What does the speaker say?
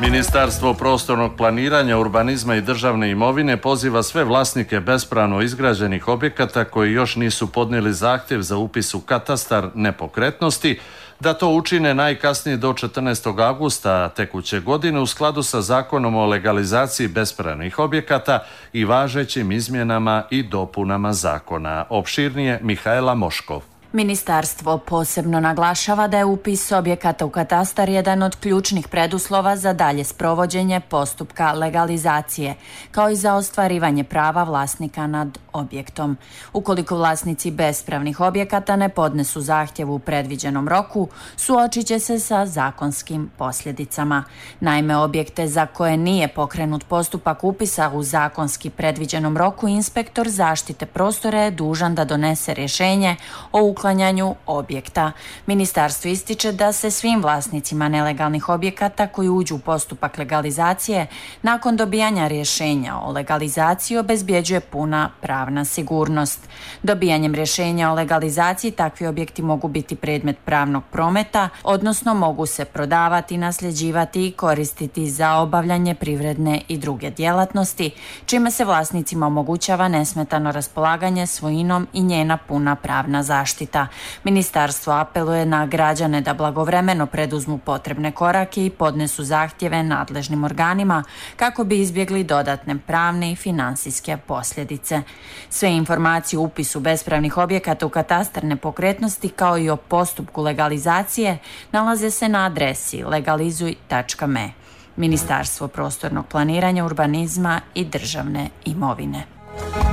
Ministarstvo prostornog planiranja, urbanizma i državne imovine poziva sve vlasnike bespravno izgrađenih objekata koji još nisu podnijeli zahtjev za upis u katastar nepokretnosti da to učine najkasnije do 14. augusta tekuće godine u skladu sa Zakonom o legalizaciji bespravnih objekata i važećim izmjenama i dopunama zakona. Opširnije Mihajla Moškov. Ministarstvo posebno naglašava da je upis objekata u katastar jedan od ključnih preduslova za dalje sprovođenje postupka legalizacije, kao i za ostvarivanje prava vlasnika nad objektom. Ukoliko vlasnici bespravnih objekata ne podnesu zahtjev u predviđenom roku, suočit će se sa zakonskim posljedicama. Naime, objekte za koje nije pokrenut postupak upisa u zakonski predviđenom roku, inspektor zaštite prostora je dužan da donese rješenje o uklanjanju objekta. Ministarstvo ističe da se svim vlasnicima nelegalnih objekata koji uđu u postupak legalizacije nakon dobijanja rješenja o legalizaciji obezbjeđuje puna pravna sigurnost. Dobijanjem rješenja o legalizaciji takvi objekti mogu biti predmet pravnog prometa, odnosno mogu se prodavati, nasljeđivati i koristiti za obavljanje privredne i druge djelatnosti, čime se vlasnicima omogućava nesmetano raspolaganje svojinom i njena puna pravna zaštita. Ministarstvo apeluje na građane da blagovremeno preduzmu potrebne korake i podnesu zahtjeve nadležnim organima kako bi izbjegli dodatne pravne i financijske posljedice. Sve informacije o upisu bespravnih objekata u katastar nepokretnosti kao i o postupku legalizacije nalaze se na adresi legalizuj.me. Ministarstvo prostornog planiranja, urbanizma i državne imovine.